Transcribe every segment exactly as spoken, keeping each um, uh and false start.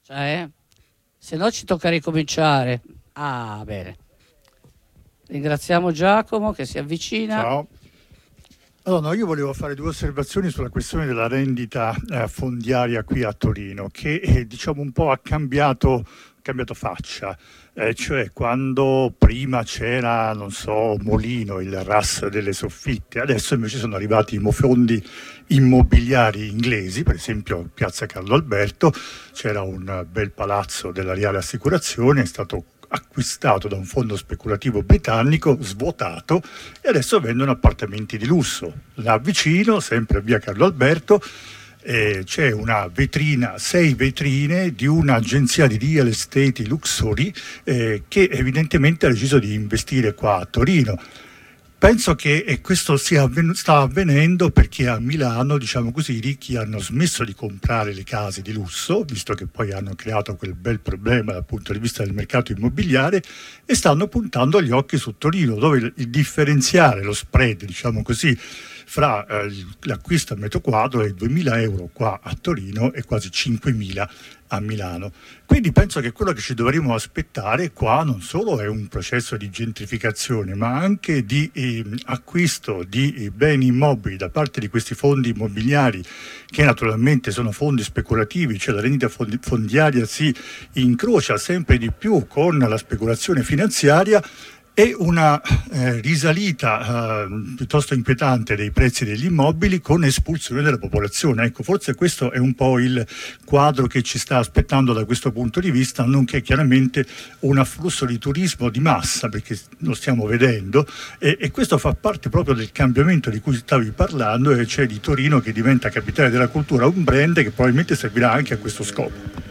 Cioè, se no ci tocca ricominciare. Ah, bene. Ringraziamo Giacomo che si avvicina. Ciao. Allora, no, io volevo fare due osservazioni sulla questione della rendita eh, fondiaria qui a Torino, che eh, diciamo un po' ha cambiato, cambiato faccia. Eh, cioè quando prima c'era, non so, Molino, il R A S delle soffitte, adesso invece sono arrivati i fondi immobiliari inglesi, per esempio a Piazza Carlo Alberto c'era un bel palazzo della Reale Assicurazione, è stato acquistato da un fondo speculativo britannico, svuotato, e adesso vendono appartamenti di lusso. Là vicino, sempre a via Carlo Alberto, eh, c'è una vetrina, sei vetrine di un'agenzia di real estate luxury eh, che evidentemente ha deciso di investire qua a Torino. Penso che e questo sia avven- sta avvenendo perché a Milano, diciamo così, i ricchi hanno smesso di comprare le case di lusso, visto che poi hanno creato quel bel problema dal punto di vista del mercato immobiliare, e stanno puntando gli occhi su Torino, dove il, il differenziale, lo spread, diciamo così, fra eh, l'acquisto a metro quadro è duemila euro qua a Torino e quasi cinquemila a Milano. Quindi penso che quello che ci dovremmo aspettare qua non solo è un processo di gentrificazione, ma anche di eh, acquisto di eh, beni immobili da parte di questi fondi immobiliari, che naturalmente sono fondi speculativi, cioè la rendita fondi- fondiaria si incrocia sempre di più con la speculazione finanziaria, e una eh, risalita eh, piuttosto inquietante dei prezzi degli immobili con espulsione della popolazione. Ecco, forse questo è un po' il quadro che ci sta aspettando da questo punto di vista, nonché chiaramente un afflusso di turismo di massa, perché lo stiamo vedendo, e, e questo fa parte proprio del cambiamento di cui stavi parlando, e cioè di Torino che diventa capitale della cultura, un brand che probabilmente servirà anche a questo scopo.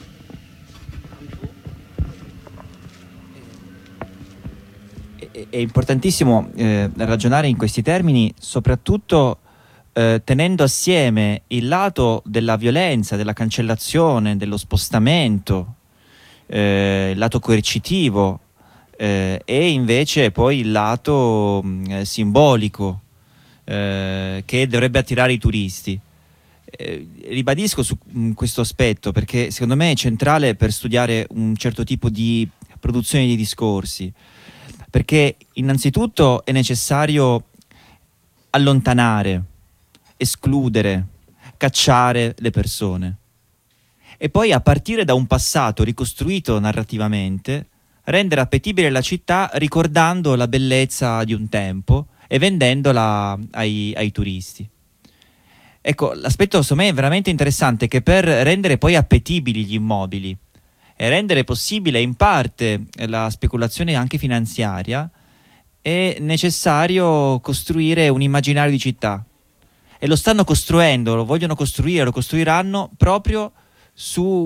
È importantissimo eh, ragionare in questi termini, soprattutto eh, tenendo assieme il lato della violenza, della cancellazione, dello spostamento, eh, il lato coercitivo eh, e invece poi il lato mh, simbolico eh, che dovrebbe attirare i turisti. Eh, ribadisco su mh, questo aspetto perché secondo me è centrale per studiare un certo tipo di produzione di discorsi. Perché innanzitutto è necessario allontanare, escludere, cacciare le persone. E poi a partire da un passato ricostruito narrativamente, rendere appetibile la città ricordando la bellezza di un tempo e vendendola ai, ai turisti. Ecco, l'aspetto secondo me è veramente interessante che per rendere poi appetibili gli immobili e rendere possibile in parte la speculazione anche finanziaria è necessario costruire un immaginario di città, e lo stanno costruendo, lo vogliono costruire, lo costruiranno proprio sulle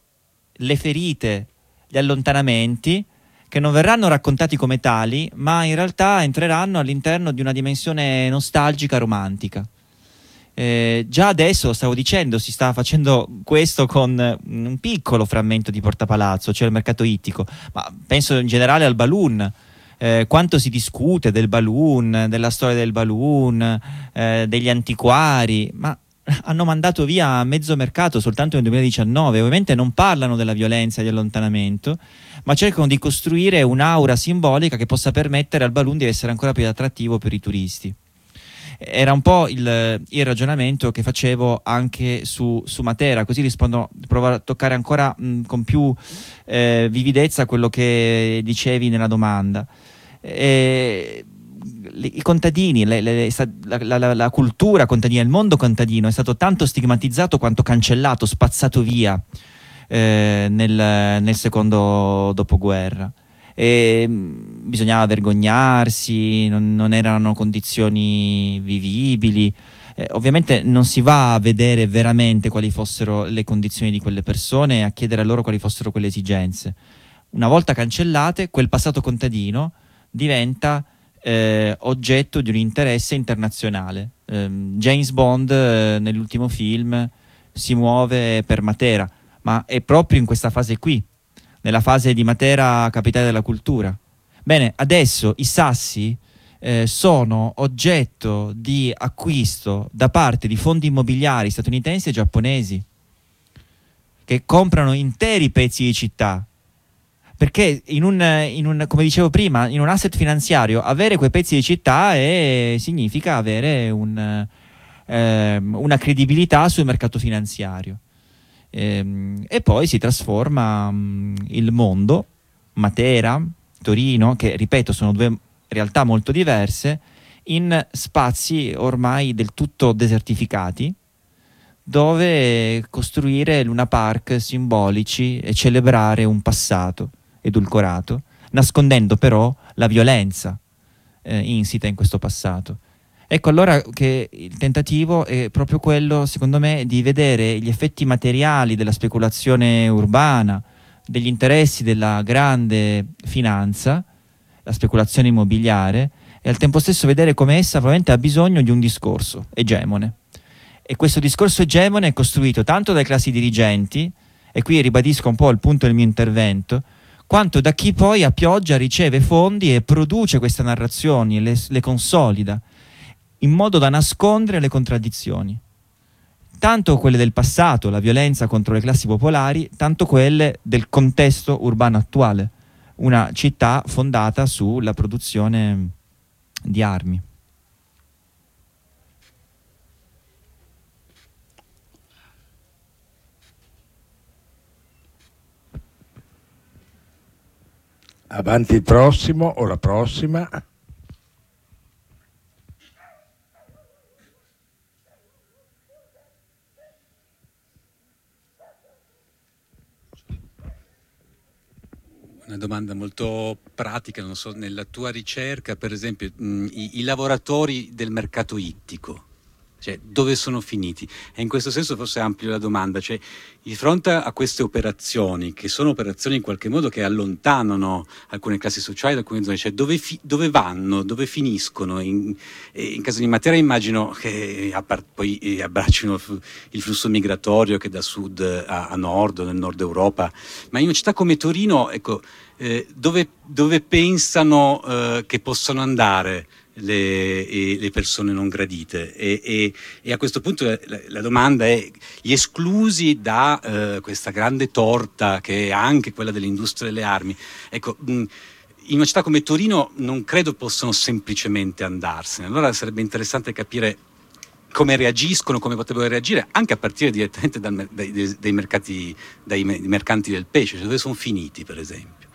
ferite, gli allontanamenti che non verranno raccontati come tali, ma in realtà entreranno all'interno di una dimensione nostalgica, romantica. Eh, già adesso, stavo dicendo, si sta facendo questo con un piccolo frammento di Porta Palazzo, cioè il mercato ittico, ma penso in generale al balloon. Eh, quanto si discute del balloon, della storia del balloon, eh, degli antiquari, ma hanno mandato via mezzo mercato soltanto nel duemiladiciannove. Ovviamente non parlano della violenza e di allontanamento, ma cercano di costruire un'aura simbolica che possa permettere al balloon di essere ancora più attrattivo per i turisti. Era un po' il, il ragionamento che facevo anche su, su Matera, così rispondo, provo a toccare ancora mh, con più eh, vividezza quello che dicevi nella domanda. E, i contadini, le, le, la, la, la cultura contadina, il mondo contadino è stato tanto stigmatizzato quanto cancellato, spazzato via eh, nel, nel secondo dopoguerra. E bisognava vergognarsi, non, non erano condizioni vivibili. Eh, ovviamente non si va a vedere veramente quali fossero le condizioni di quelle persone e a chiedere a loro quali fossero quelle esigenze. Una volta cancellate, quel passato contadino diventa eh, oggetto di un interesse internazionale. Eh, James Bond eh, nell'ultimo film si muove per Matera, ma è proprio in questa fase qui, nella fase di Matera capitale della cultura. Bene, adesso i sassi eh, sono oggetto di acquisto da parte di fondi immobiliari statunitensi e giapponesi. che comprano interi pezzi di città. Perché in un, in un, come dicevo prima, in un asset finanziario avere quei pezzi di città è, significa avere un, eh, una credibilità sul mercato finanziario. E, e poi si trasforma mh, il mondo, Matera, Torino, che ripeto sono due realtà molto diverse, in spazi ormai del tutto desertificati, dove costruire Luna Park simbolici e celebrare un passato edulcorato, nascondendo però la violenza eh, insita in questo passato. Ecco allora che il tentativo è proprio quello, secondo me, di vedere gli effetti materiali della speculazione urbana, degli interessi della grande finanza, la speculazione immobiliare, e al tempo stesso vedere come essa probabilmente ha bisogno di un discorso egemone. E questo discorso egemone è costruito tanto dalle classi dirigenti, e qui ribadisco un po' il punto del mio intervento, quanto da chi poi a pioggia riceve fondi e produce queste narrazioni, le, le consolida, in modo da nascondere le contraddizioni. Tanto quelle del passato, la violenza contro le classi popolari, tanto quelle del contesto urbano attuale, una città fondata sulla produzione di armi. Avanti il prossimo o la prossima. Una domanda molto pratica, non so, nella tua ricerca, per esempio, mh, i, i lavoratori del mercato ittico, cioè dove sono finiti? E in questo senso forse amplio la domanda, cioè di fronte a queste operazioni, che sono operazioni in qualche modo che allontanano alcune classi sociali da alcune zone, cioè dove, fi- dove vanno, dove finiscono? In, in caso di Matera immagino che appart- poi eh, abbraccino il flusso migratorio che da sud a, a nord, nel nord Europa, ma in una città come Torino, ecco, eh, dove, dove pensano eh, che possano andare Le, le persone non gradite? E, e, e a questo punto la, la domanda è: gli esclusi da eh, questa grande torta che è anche quella dell'industria delle armi, ecco, mh, in una città come Torino non credo possano semplicemente andarsene. Allora sarebbe interessante capire come reagiscono, come potrebbero reagire, anche a partire direttamente dal, dai, dai, dai mercati, dai mercanti del pesce, cioè dove sono finiti, per esempio.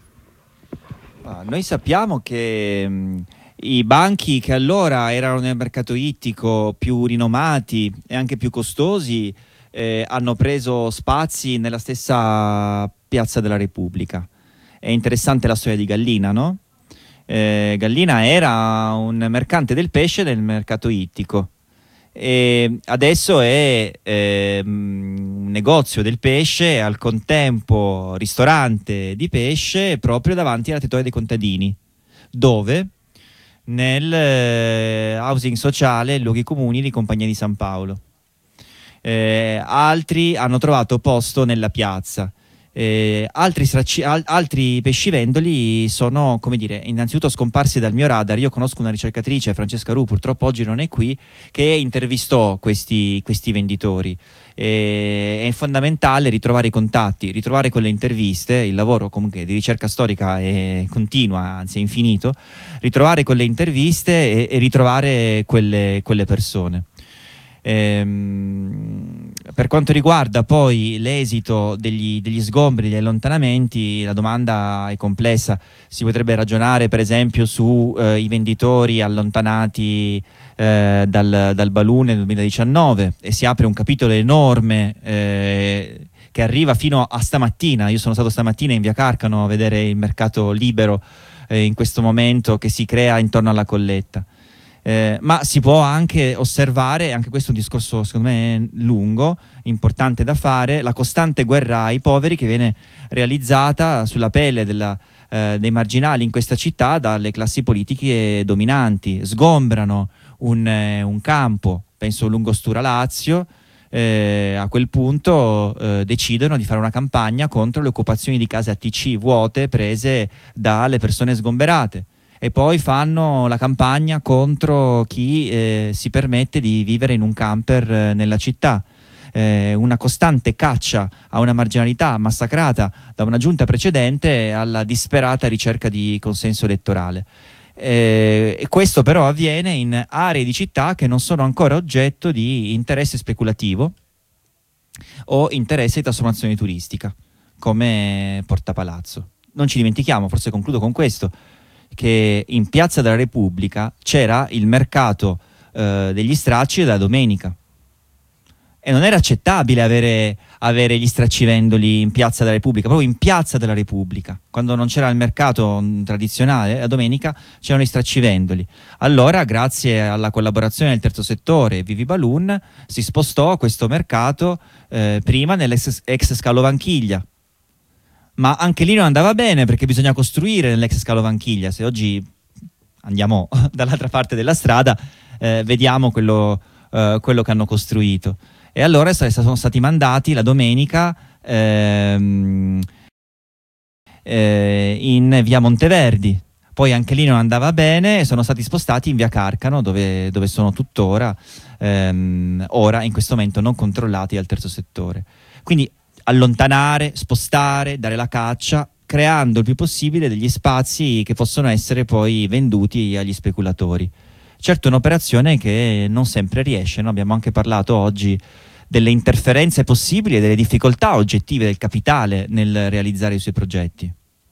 Ah, noi sappiamo che mh, i banchi che allora erano nel mercato ittico più rinomati e anche più costosi eh, hanno preso spazi nella stessa piazza della Repubblica. È interessante la storia di Gallina, no? Eh, Gallina era un mercante del pesce nel mercato ittico e adesso è eh, un negozio del pesce e al contempo ristorante di pesce proprio davanti alla tettoia dei contadini, dove? Nel eh, housing sociale, luoghi comuni di Compagnia di San Paolo. Eh, altri hanno trovato posto nella piazza. Eh, altri, stracci- al- altri pescivendoli sono, come dire, innanzitutto scomparsi dal mio radar. Io conosco una ricercatrice, Francesca Ru, purtroppo oggi non è qui, che intervistò questi, questi venditori. Eh, è fondamentale ritrovare i contatti, ritrovare quelle interviste. Il lavoro comunque di ricerca storica è continua, anzi è infinito. Ritrovare quelle interviste e, e ritrovare quelle, quelle persone. Ehm, per quanto riguarda poi l'esito degli, degli sgombri, degli allontanamenti, la domanda è complessa. Si potrebbe ragionare per esempio sui eh, venditori allontanati eh, dal, dal Balloon nel duemiladiciannove, e si apre un capitolo enorme eh, che arriva fino a stamattina. Io sono stato stamattina in via Carcano a vedere il mercato libero eh, in questo momento che si crea intorno alla colletta. Eh, ma si può anche osservare, anche questo è un discorso secondo me lungo, importante da fare, la costante guerra ai poveri che viene realizzata sulla pelle della, eh, dei marginali in questa città dalle classi politiche dominanti. Sgombrano un, eh, un campo, penso lungo Stura Lazio, eh, a quel punto eh, decidono di fare una campagna contro le occupazioni di case A T C vuote prese dalle persone sgomberate. E poi fanno la campagna contro chi eh, si permette di vivere in un camper eh, nella città. eh, una costante caccia a una marginalità massacrata da una giunta precedente alla disperata ricerca di consenso elettorale. Eh, e questo però avviene in aree di città che non sono ancora oggetto di interesse speculativo o interesse di trasformazione turistica, come Porta Palazzo. Non ci dimentichiamo, forse concludo con questo, che in Piazza della Repubblica c'era il mercato eh, degli stracci della domenica e non era accettabile avere, avere gli straccivendoli in Piazza della Repubblica, proprio in Piazza della Repubblica, quando non c'era il mercato tradizionale, la domenica c'erano gli straccivendoli. Allora, grazie alla collaborazione del terzo settore e Vivi Balloon, si spostò questo mercato eh, prima nell'ex ex Scalo ma anche lì non andava bene perché bisogna costruire nell'ex Scalo. Se oggi andiamo dall'altra parte della strada eh, vediamo quello, eh, quello che hanno costruito, e allora sono stati mandati la domenica ehm, eh, in via Monteverdi, poi anche lì non andava bene e sono stati spostati in via Carcano, dove, dove sono tuttora ehm, ora in questo momento non controllati dal terzo settore. Quindi allontanare, spostare, dare la caccia, creando il più possibile degli spazi che possono essere poi venduti agli speculatori. Certo, è un'operazione che non sempre riesce, no? Abbiamo anche parlato oggi delle interferenze possibili e delle difficoltà oggettive del capitale nel realizzare i suoi progetti.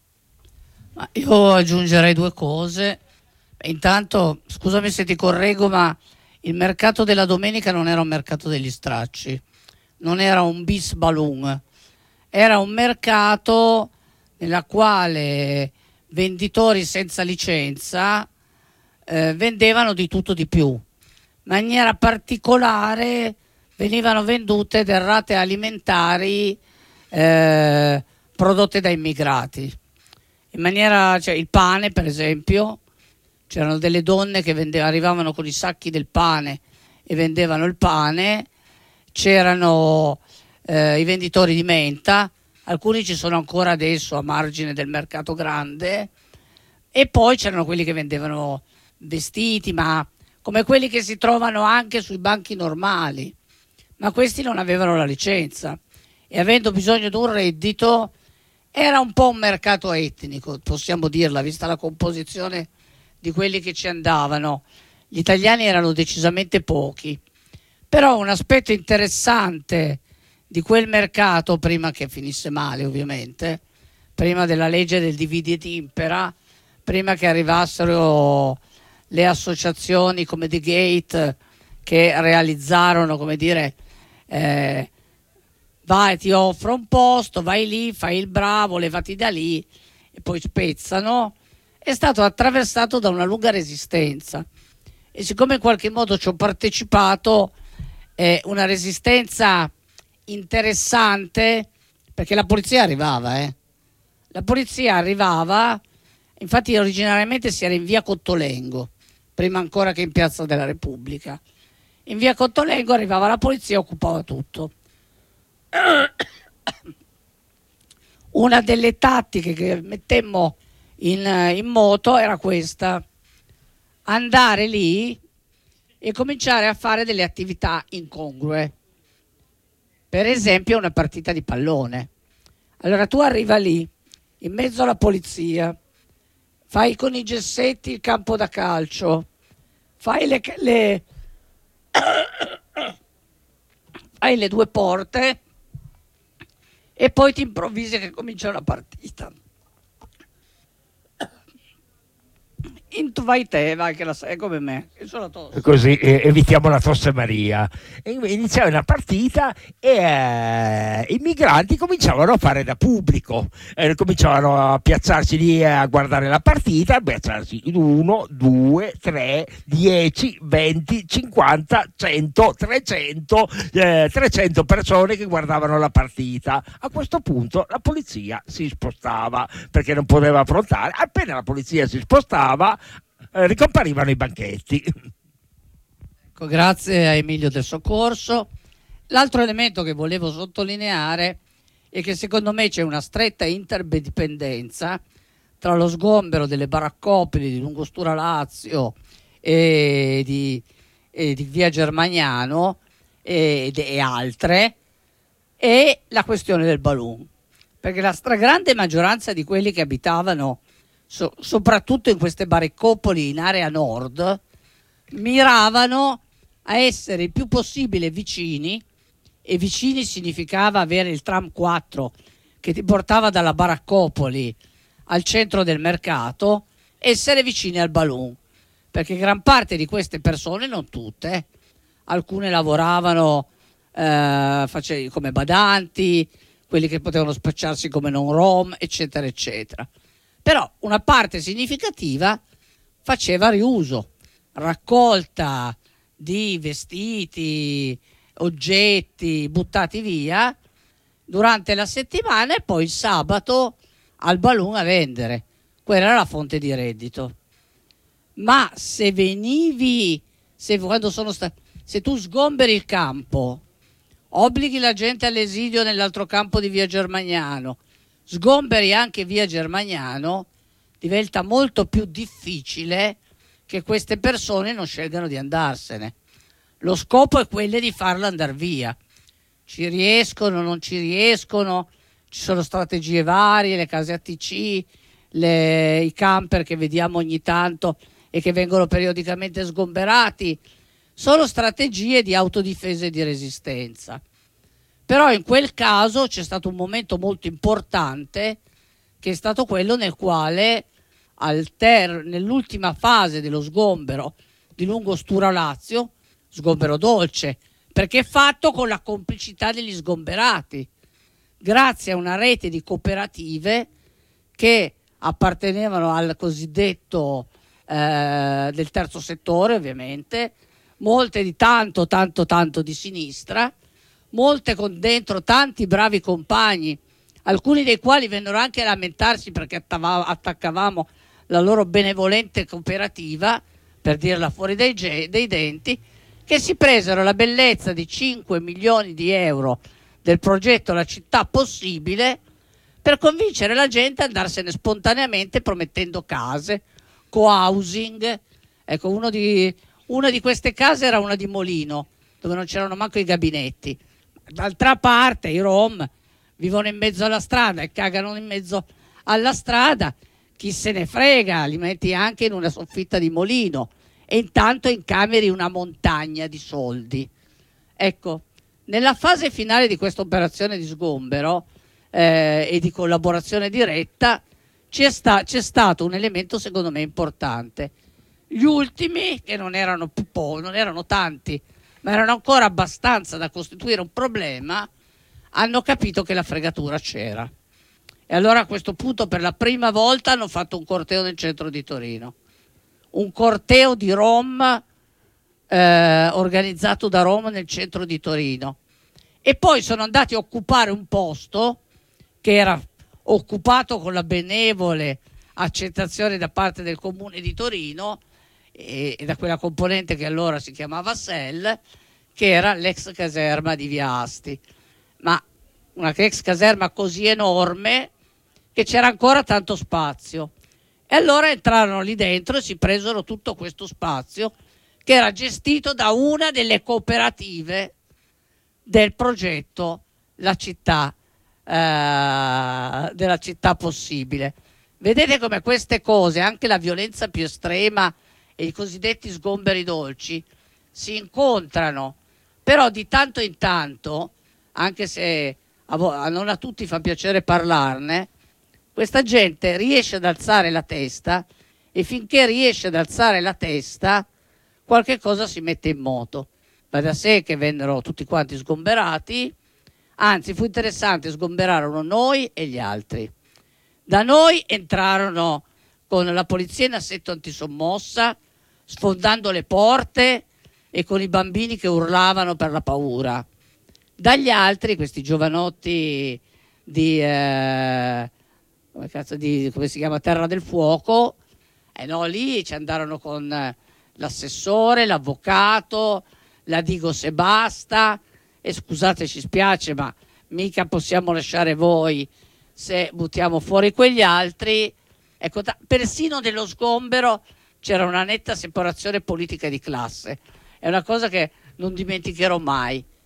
Ma io aggiungerei due cose. Intanto, scusami se ti correggo, ma il mercato della domenica non era un mercato degli stracci, non era un bis balloon, era un mercato nella quale venditori senza licenza eh, vendevano di tutto di più. In maniera particolare venivano vendute derrate alimentari eh, prodotte da immigrati. In maniera, cioè, il pane, per esempio, c'erano delle donne che vendevano, arrivavano con i sacchi del pane e vendevano il pane. C'erano eh, i venditori di menta, alcuni ci sono ancora adesso a margine del mercato grande, e poi c'erano quelli che vendevano vestiti, ma come quelli che si trovano anche sui banchi normali, ma questi non avevano la licenza e avendo bisogno di un reddito era un po' un mercato etnico, possiamo dirla, vista la composizione di quelli che ci andavano. Gli italiani erano decisamente pochi. Però un aspetto interessante di quel mercato, prima che finisse male ovviamente, prima della legge del dividi et impera, prima che arrivassero le associazioni come The Gate che realizzarono, come dire, eh, vai, ti offro un posto, vai lì, fai il bravo, levati da lì e poi spezzano, è stato attraversato da una lunga resistenza. E siccome in qualche modo ci ho partecipato, è una resistenza interessante, perché la polizia arrivava, eh. La polizia arrivava, infatti originariamente si era in via Cottolengo, prima ancora che in Piazza della Repubblica. In via Cottolengo arrivava la polizia e occupava tutto. Una delle tattiche che mettemmo in, in moto era questa: andare lì e cominciare a fare delle attività incongrue, per esempio una partita di pallone. Allora tu arriva lì in mezzo alla polizia, fai con i gessetti il campo da calcio, fai le, le, fai le due porte e poi ti improvvisi che comincia una partita. Vai te, vai che la sai come me, che sono tosse. Così eh, evitiamo la tosse Maria. E iniziava una partita e eh, i migranti cominciavano a fare da pubblico, eh, cominciavano a piazzarsi lì a guardare la partita, a piazzarsi uno, due, tre, dieci, venti, cinquanta, cento, trecento, eh, trecento persone che guardavano la partita. A questo punto la polizia si spostava perché non poteva affrontare. Appena la polizia si spostava, Eh, ricomparivano i banchetti. Ecco, grazie a Emilio del Soccorso. L'altro elemento che volevo sottolineare è che secondo me c'è una stretta interdipendenza tra lo sgombero delle baraccopoli di Lungostura Lazio e di, e di via Germaniano e, e altre, e la questione del balloon, perché la stragrande maggioranza di quelli che abitavano so, soprattutto in queste baraccopoli in area nord miravano a essere il più possibile vicini, e vicini significava avere il tram quattro che ti portava dalla baraccopoli al centro del mercato, essere vicini al balloon, perché gran parte di queste persone, non tutte, alcune lavoravano eh, face- come badanti, quelli che potevano spacciarsi come non rom, eccetera eccetera, però una parte significativa faceva riuso, raccolta di vestiti, oggetti buttati via durante la settimana, e poi il sabato al balloon a vendere. Quella era la fonte di reddito. Ma se venivi, se, quando sono sta- se tu sgomberi il campo, obblighi la gente all'esilio nell'altro campo di via Germaniano, sgomberi anche via Germaniano, diventa molto più difficile che queste persone non scelgano di andarsene. Lo scopo è quello di farlo andare via. Ci riescono, non ci riescono, ci sono strategie varie, le case A T C, le, i camper che vediamo ogni tanto e che vengono periodicamente sgomberati, sono strategie di autodifesa e di resistenza. Però in quel caso c'è stato un momento molto importante, che è stato quello nel quale al ter- nell'ultima fase dello sgombero di lungo Stura Lazio, sgombero dolce, perché è fatto con la complicità degli sgomberati, grazie a una rete di cooperative che appartenevano al cosiddetto eh, del terzo settore, ovviamente, molte di tanto tanto tanto di sinistra, molte con dentro tanti bravi compagni, alcuni dei quali vennero anche a lamentarsi perché attava- attaccavamo la loro benevolente cooperativa, per dirla fuori dai, ge- dei denti, che si presero la bellezza di cinque milioni di euro del progetto La città possibile per convincere la gente ad andarsene spontaneamente, promettendo case, co-housing. Ecco, uno di, una di queste case era una di Molino, dove non c'erano manco i gabinetti. D'altra parte i rom vivono in mezzo alla strada e cagano in mezzo alla strada, chi se ne frega, li metti anche in una soffitta di Molino e intanto incameri una montagna di soldi. Ecco, nella fase finale di questa operazione di sgombero eh, e di collaborazione diretta c'è, sta- c'è stato un elemento secondo me importante. Gli ultimi, che non erano più po- non erano tanti, ma erano ancora abbastanza da costituire un problema, hanno capito che la fregatura c'era. E allora a questo punto per la prima volta hanno fatto un corteo nel centro di Torino. Un corteo di rom eh, organizzato da Rom nel centro di Torino. E poi sono andati a occupare un posto che era occupato con la benevole accettazione da parte del comune di Torino e, e da quella componente che allora si chiamava S E L, che era l'ex caserma di Via Asti. Ma una ex caserma così enorme che c'era ancora tanto spazio. E allora entrarono lì dentro e si presero tutto questo spazio che era gestito da una delle cooperative del progetto La città, eh, della città possibile. Vedete come queste cose, anche la violenza più estrema e i cosiddetti sgomberi dolci, si incontrano, però di tanto in tanto, anche se a vo- non a tutti fa piacere parlarne, questa gente riesce ad alzare la testa, e finché riesce ad alzare la testa qualche cosa si mette in moto. Va da sé che vennero tutti quanti sgomberati, anzi fu interessante, sgomberarono noi e gli altri. Da noi entrarono con la polizia in assetto antisommossa, sfondando le porte e con i bambini che urlavano per la paura. Dagli altri, questi giovanotti di... Eh, come cazzo di, come si chiama, Terra del Fuoco, e eh no, lì ci andarono con l'assessore, l'avvocato, la Digo se basta, e scusate ci spiace ma mica possiamo lasciare voi se buttiamo fuori quegli altri. Ecco, persino nello sgombero c'era una netta separazione politica di classe, è una cosa che non dimenticherò mai.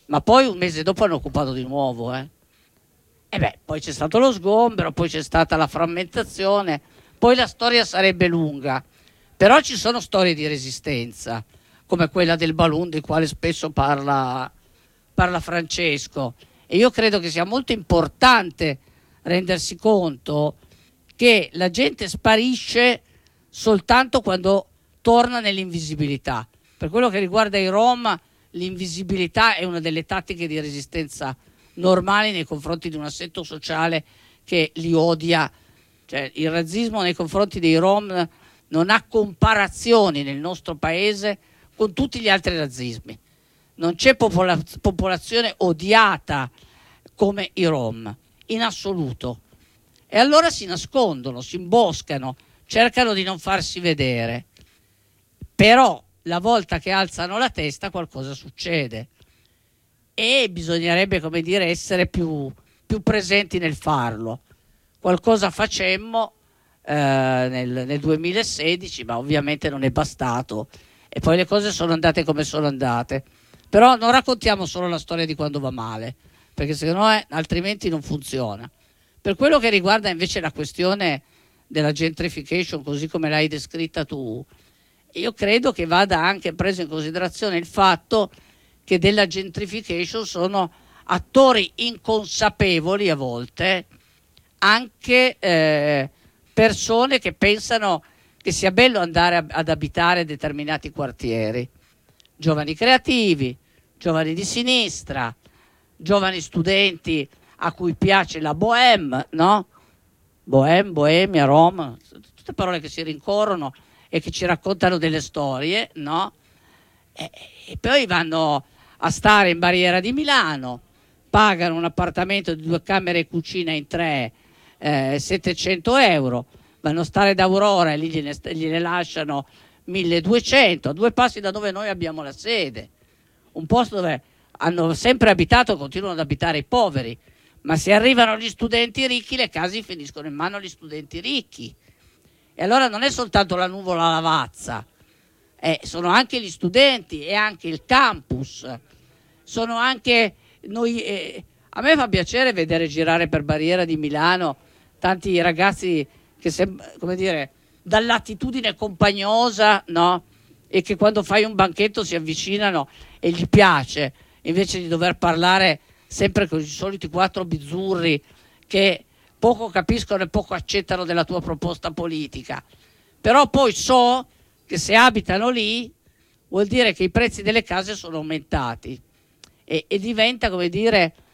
ma poi un mese dopo hanno occupato di nuovo. Eh. E beh, poi c'è stato lo sgombero, poi c'è stata la frammentazione, poi la storia sarebbe lunga, però ci sono storie di resistenza, come quella del balloon, di quale spesso parla, parla Francesco. E io credo che sia molto importante rendersi conto che la gente sparisce soltanto quando torna nell'invisibilità. Per quello che riguarda i Rom, l'invisibilità è una delle tattiche di resistenza normali nei confronti di un assetto sociale che li odia. Cioè, il razzismo nei confronti dei Rom non ha comparazioni nel nostro paese con tutti gli altri razzismi. Non c'è popola- popolazione odiata come i Rom, in assoluto. E allora si nascondono, si imboscano, cercano di non farsi vedere. Però la volta che alzano la testa qualcosa succede. E bisognerebbe, come dire, essere più, più presenti nel farlo. Qualcosa facemmo eh, nel, nel duemilasedici, ma ovviamente non è bastato. E poi le cose sono andate come sono andate. Però non raccontiamo solo la storia di quando va male, perché secondo me altrimenti non funziona. Per quello che riguarda invece la questione della gentrification, così come l'hai descritta tu, io credo che vada anche preso in considerazione il fatto che della gentrification sono attori inconsapevoli a volte, anche eh, persone che pensano che sia bello andare a, ad abitare determinati quartieri. Giovani creativi, giovani di sinistra, giovani studenti a cui piace la bohème, no? Bohème, bohemia, Roma, tutte parole che si rincorrono e che ci raccontano delle storie, no? E, e poi vanno a stare in Barriera di Milano, pagano un appartamento di due camere e cucina in tre, eh, settecento euro, vanno a stare da Aurora e lì gliene, gliene lasciano milleduecento, a due passi da dove noi abbiamo la sede, un posto dove hanno sempre abitato e continuano ad abitare i poveri, ma se arrivano gli studenti ricchi le case finiscono in mano agli studenti ricchi. E allora non è soltanto la nuvola Lavazza, eh, sono anche gli studenti e anche il campus, sono anche noi. Eh, a me fa piacere vedere girare per Barriera di Milano tanti ragazzi che, sem- come dire, dall'attitudine compagnosa, no? E che quando fai un banchetto si avvicinano e gli piace, invece di dover parlare sempre con i soliti quattro bizzurri che poco capiscono e poco accettano della tua proposta politica. Però poi so che se abitano lì vuol dire che i prezzi delle case sono aumentati e, e diventa, come dire,